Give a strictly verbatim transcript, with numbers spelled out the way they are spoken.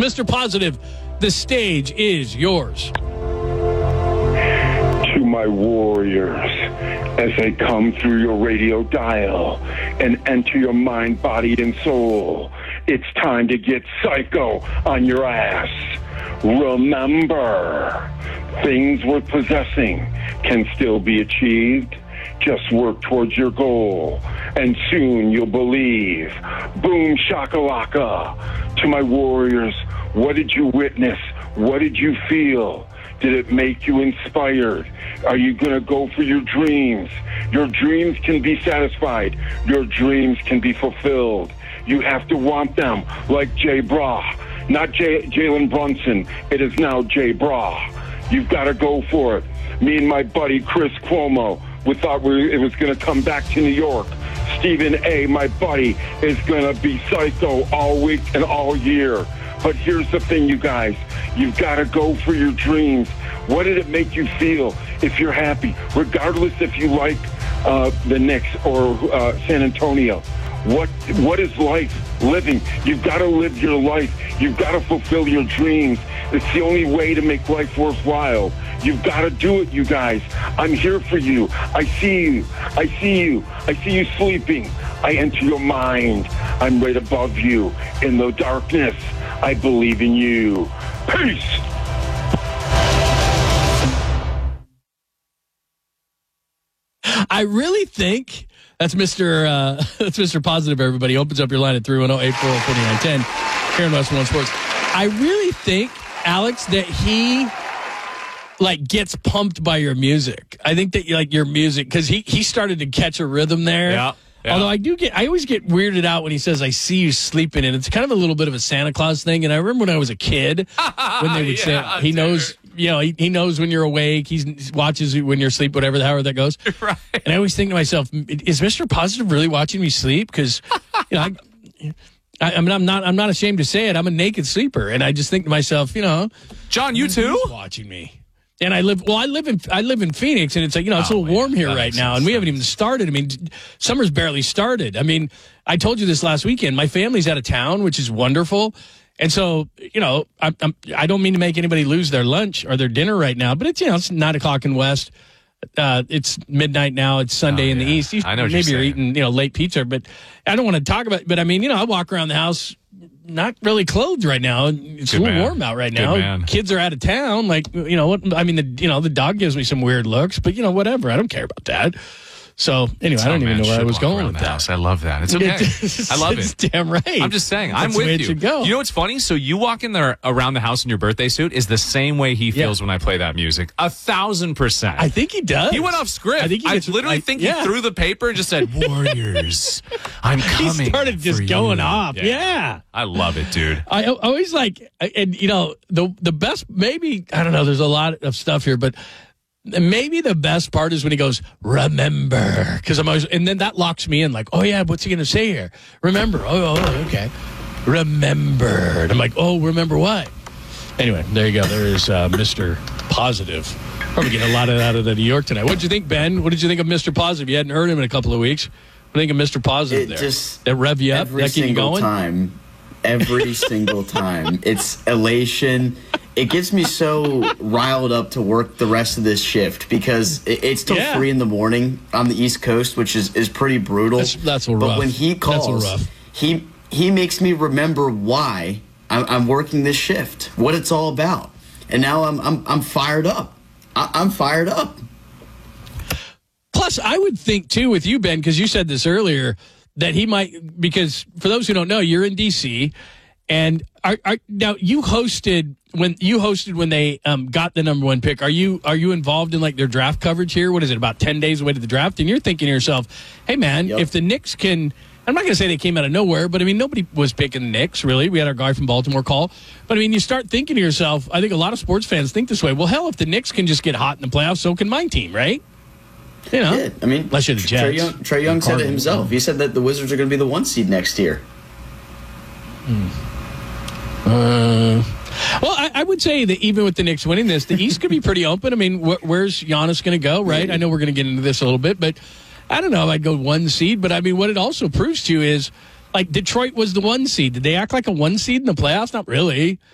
Mister Positive, the stage is yours. To my warriors, as they come through your radio dial and enter your mind, body, and soul, it's time to get psycho on your ass. Remember, things worth possessing can still be achieved. Just work towards your goal, and soon you'll believe. Boom shakalaka. To my warriors, what did you witness? What did you feel? Did it make you inspired? Are you going to go for your dreams? Your dreams can be satisfied. Your dreams can be fulfilled. You have to want them like Jay Bra. Not Jay, Jalen Brunson. It is now Jay Bra. You've got to go for it. Me and my buddy Chris Cuomo, we thought we, it was going to come back to New York. Stephen A., my buddy, is going to be psycho all week and all year. But here's the thing, you guys. You've got to go for your dreams. What did it make you feel if you're happy, regardless if you like uh, the Knicks or uh, San Antonio? What What is life? Living. You've got to live your life. You've got to fulfill your dreams. It's the only way to make life worthwhile. You've got to do it, you guys. I'm here for you. I see you. I see you. I see you sleeping. I enter your mind. I'm right above you. In the darkness, I believe in you. Peace. I really think that's Mister Uh, that's Mister Positive. Everybody opens up your line at three one zero, eight four zero, four nine one zero here in West One Sports. I really think, Alex, that he like gets pumped by your music. I think that like your music, because he he started to catch a rhythm there. Yeah. Yeah. Although I do get, I always get weirded out when he says, "I see you sleeping," and it's kind of a little bit of a Santa Claus thing. And I remember when I was a kid, when they would Yeah, say, "He dude. knows." You know, he, he knows when you're awake. He's, he watches you when you're asleep, whatever the hell that goes. Right. And I always think to myself, is Mister Positive really watching me sleep? Because, you know, I, I, I mean, I'm not, I'm not ashamed to say it. I'm a naked sleeper, and I just think to myself, you know, John, you too? He's watching me. And I live, well, I live in, I live in Phoenix, and it's like, you know, it's Oh, a little yeah, warm here that right makes now, sense. and we haven't even started. I mean, summer's barely started. I mean, I told you this last weekend. My family's out of town, which is wonderful. And so, you know, I, I'm, I don't mean to make anybody lose their lunch or their dinner right now, but it's, you know, it's nine o'clock in West. Uh, it's midnight now. It's Sunday Oh, in the yeah. East. You, I know what maybe you're you're saying. eating, you know, late pizza, but I don't want to talk about. But I mean, you know, I walk around the house not really clothed right now. It's Good a little man. warm out right Good now. man. Kids are out of town. Like, you know what? I mean, the you know the dog gives me some weird looks, but you know, whatever. I don't care about that. So anyway, I don't even know where I was going with that. House. I love that. It's okay. I love It's it. damn right. I'm just saying. That's I'm the way with it you. should go. You know what's funny? So you walk in there around the house in your birthday suit is the same way he feels Yeah. when I play that music. A thousand percent. I think he does. He went off script. I think he I gets- literally I- think yeah. he threw the paper and just said, "Warriors, I'm He coming." started just for going you." off. Yeah. I love it, dude. I I always like, and you know, the the best, maybe, I don't know, there's a lot of stuff here, but maybe the best part is when he goes, remember, because I'm always, and then that locks me in, like, oh yeah, what's he going to say here? Remember. Oh, oh, okay. Remember. And I'm like, oh, remember what? Anyway, there you go. There is uh, Mister Positive. Probably getting a lot of that out of the New York tonight. What did you think, Ben? What did you think of Mister Positive? You hadn't heard him in a couple of weeks. What do you think of Mister Positive It there? just that rev you up? every That keep you single going? time, every single time, it's elation. It gets me so riled up to work the rest of this shift because it, it's till Yeah. three in the morning on the East Coast, which is, is pretty brutal. That's- that's a but rough. when he That's a calls, rough. he he makes me remember why I'm, I'm working this shift, what it's all about, and now I'm I'm I'm fired up. I, I'm fired up. Plus, I would think, too, with you, Ben, because you said this earlier, that he might, because for those who don't know, you're in D C, and are, are, now you hosted when you hosted when they um, got the number one pick. Are you are you involved in like their draft coverage here? What is it, about ten days away to the draft? And you're thinking to yourself, hey, man, Yep. if the Knicks can, I'm not going to say they came out of nowhere, but I mean, nobody was picking the Knicks, really. We had our guy from Baltimore call. But I mean, you start thinking to yourself, I think a lot of sports fans think this way. Well, hell, if the Knicks can just get hot in the playoffs, so can my team, right? You know, Yeah, I mean, unless you're the Jets. Trey Young, Trey Young said it Cardinals. himself. He said that the Wizards are going to be the one seed next year. Uh, well, I, I would say that even with the Knicks winning this, the East could be pretty open. I mean, wh- where's Giannis going to go, right? I know we're going to get into this a little bit, but I don't know if I'd go one seed. But, I mean, what it also proves to you is, like, Detroit was the one seed. Did they act like a one seed in the playoffs? Not really.